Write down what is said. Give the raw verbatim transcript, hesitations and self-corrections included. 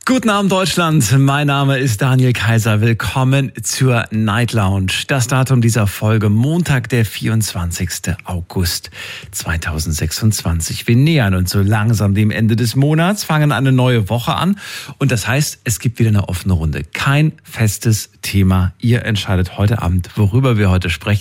Guten Abend Deutschland, mein Name ist Daniel Kaiser. Willkommen zur Night Lounge. Das Datum dieser Folge, Montag, der vierundzwanzigsten August zweitausendsechsundzwanzig. Wir nähern uns so langsam dem Ende des Monats, fangen eine neue Woche an und das heißt, es gibt wieder eine offene Runde. Kein festes Thema. Ihr entscheidet heute Abend, worüber wir heute sprechen.